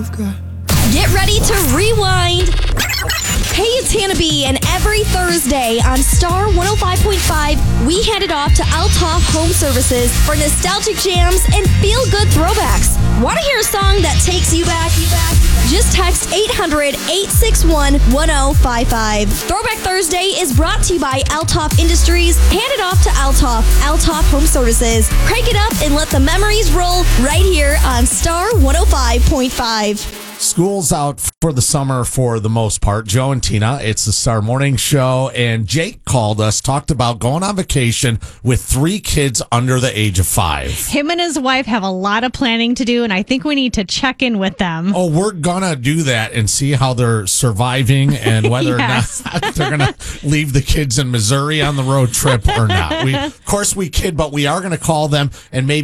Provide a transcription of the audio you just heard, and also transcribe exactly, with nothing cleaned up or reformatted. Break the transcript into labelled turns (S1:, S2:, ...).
S1: Get ready to rewind. Hey, it's Hannah B, and every Thursday on Star one oh five point five, we hand it off to Althoff Home Services for nostalgic jams and feel-good throwbacks. Want to hear a song that takes you back? You back? Just text eight hundred, eight six one, one oh five five. Throwback Thursday is brought to you by Althoff Industries. Hand it off to Althoff, Althoff Home Services. Crank it up and let the memories roll right here on Star one oh five point five.
S2: School's out for the summer for the most part. Joe and Tina, it's the Star Morning Show, and Jake called us, talked about going on vacation with three kids under the age of five.
S3: Him and his wife have a lot of planning to do, and I think we need to check in with them.
S2: Oh, we're gonna do that and see how they're surviving and whether
S3: Yes.
S2: or not they're gonna leave the kids in Missouri on the road trip or not. We, of course, we kid, but we are gonna call them and maybe